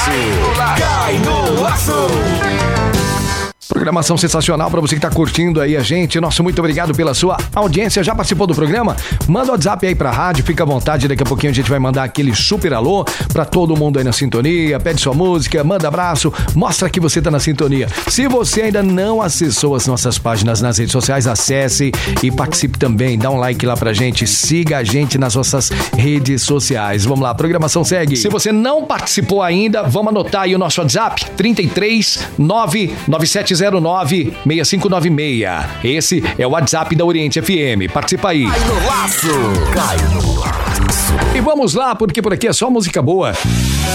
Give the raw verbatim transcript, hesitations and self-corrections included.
Cai no laço. Programação sensacional para você que tá curtindo aí a gente. Nosso muito obrigado pela sua audiência. Já participou do programa? Manda o WhatsApp aí pra rádio, fica à vontade. Daqui a pouquinho a gente vai mandar aquele super alô pra todo mundo aí na sintonia. Pede sua música, manda abraço, mostra que você tá na sintonia. Se você ainda não acessou as nossas páginas nas redes sociais, acesse e participe também. Dá um like lá pra gente, siga a gente nas nossas redes sociais. Vamos lá, a programação segue. Se você não participou ainda, vamos anotar aí o nosso WhatsApp, trinta e três, nove nove sete zero nove, seis cinco nove seis. Esse é o WhatsApp da Oriente F M. Participa aí. Cai no laço. Cai no laço. E vamos lá, porque por aqui é só música boa.